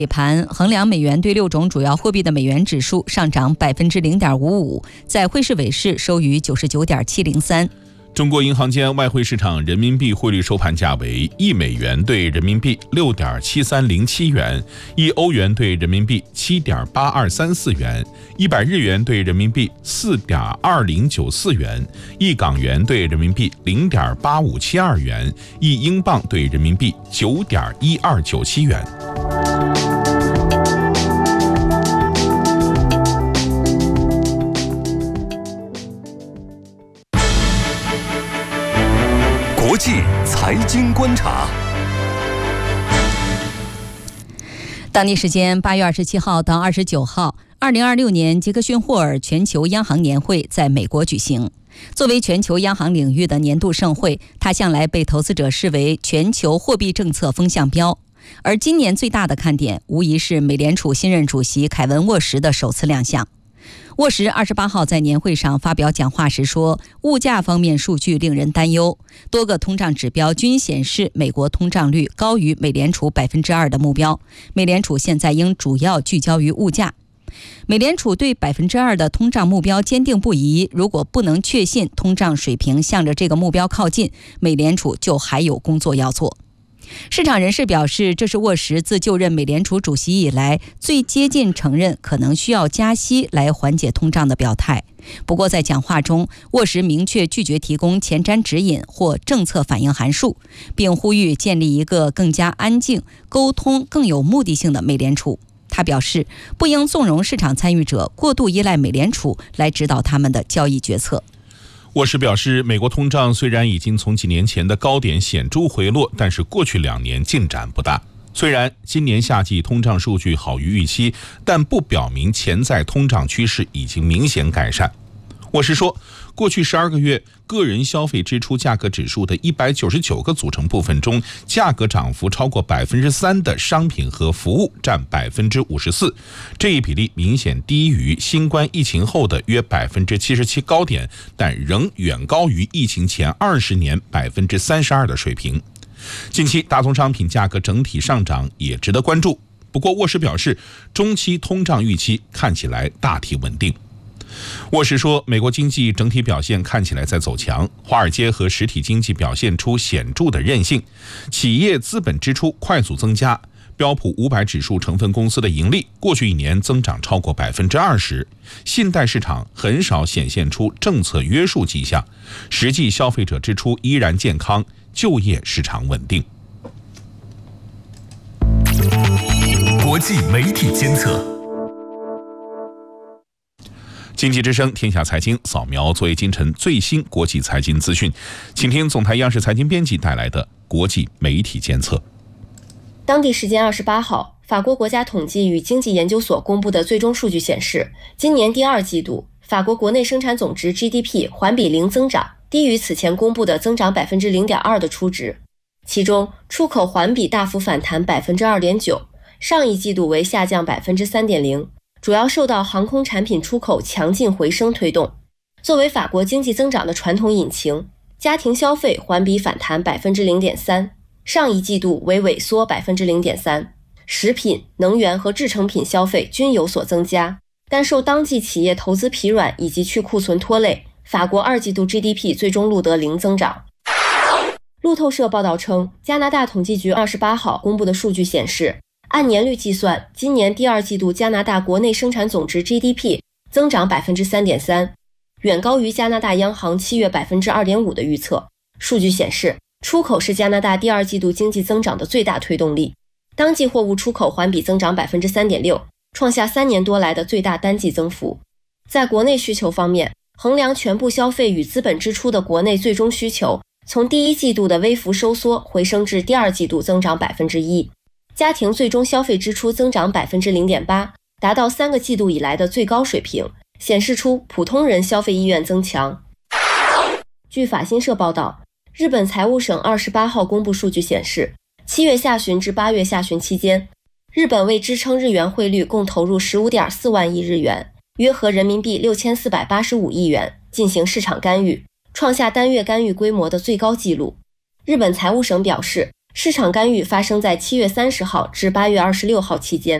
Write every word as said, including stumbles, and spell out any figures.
尾盘，衡量美元对六种主要货币的美元指数上涨百分之零点五五，在汇市尾市收于九十九点七零三。 中国银行间外汇市场人民币汇率收盘价为一美元兑人民币六点七三零七元，一欧元兑人民币七点八二三四元，一百日元兑人民币四点二零九四元，一港元兑人民币零点八五七二元，一英镑兑人民币九点一二九七元。 国际财经观察。 当地时间八月二十七号到二十九号，二零二六年杰克逊霍尔全球央行年会在美国举行。作为全球央行领域的年度盛会，它向来被投资者视为全球货币政策风向标。而今年最大的看点，无疑是美联储新任主席凯文·沃什的首次亮相。沃什二十八号在年会上发表讲话时说，物价方面数据令人担忧，多个通胀指标均显示美国通胀率高于美联储百分之二的目标，美联储现在应主要聚焦于物价。美联储对百分之二的通胀目标坚定不移，如果不能确信通胀水平向着这个目标靠近，美联储就还有工作要做。市场人士表示，这是沃什自就任美联储主席以来最接近承认可能需要加息来缓解通胀的表态。不过在讲话中，沃什明确拒绝提供前瞻指引或政策反应函数，并呼吁建立一个更加安静、沟通更有目的性的美联储。他表示，不应纵容市场参与者过度依赖美联储来指导他们的交易决策。 沃什表示，美国通胀虽然已经从几年前的高点显著回落，但是过去两年进展不大。虽然今年夏季通胀数据好于预期，但不表明潜在通胀趋势已经明显改善。沃什说，过去十二个月个人消费支出价格指数的一百九十九个组成部分中，价格涨幅超过百分之三的商品和服务占百分之五十四，这一比例明显低于新冠疫情后的约百分之七十七高点，但仍远高于疫情前二十年百分之三十二的水平。近期大宗商品价格整体上涨也值得关注，不过沃什表示，中期通胀预期看起来大体稳定。沃什说，美国经济整体表现看起来在走强，华尔街和实体经济表现出显著的韧性，企业资本支出快速增加，标普五百指数成分公司的盈利过去一年增长超过百分之二十，信贷市场很少显现出政策约束迹象，实际消费者支出依然健康，就业市场稳定。 国际媒体监测。 经济之声天下财经扫描昨夜今晨最新国际财经资讯，请听总台央视财经编辑带来的国际媒体监测。 当地时间二十八号，法国国家统计与经济研究所公布的最终数据显示，今年第二季度法国国内生产总值 G D P 环比零增长，低于此前公布的增长百分之零点二的初值。其中，出口环比大幅反弹百分之二点九，上一季度为下降百分之三点零。主要受到航空产品出口强劲回升推动。作为法国经济增长的传统引擎，家庭消费环比反弹百分之零点三，上一季度为萎缩百分之零点三。食品、能源和制成品消费均有所增加，但受当季企业投资疲软以及去库存拖累，法国二季度 G D P 最终录得零增长。路透社报道称，加拿大统计局二十八号公布的数据显示，按年率计算，今年第二季度加拿大国内生产总值 G D P 增长百分之三点三，远高于加拿大央行七月百分之二点五的预测。数据显示，出口是加拿大第二季度经济增长的最大推动力，当季货物出口环比增长百分之三点六，创下三年多来的最大单季增幅。在国内需求方面，衡量全部消费与资本支出的国内最终需求，从第一季度的微幅收缩回升至第二季度增长百分之一。家庭最终消费支出增长百分之零点八，达到三个季度以来的最高水平，显示出普通人消费意愿增强。据法新社报道，日本财务省二十八号公布数据显示，七月下旬至八月下旬期间，日本为支撑日元汇率共投入 十五点四万亿日元，约合人民币六千四百八十五亿元进行市场干预，创下单月干预规模的最高纪录。日本财务省表示， 市场干预发生在七月三十号至八月二十六号期间。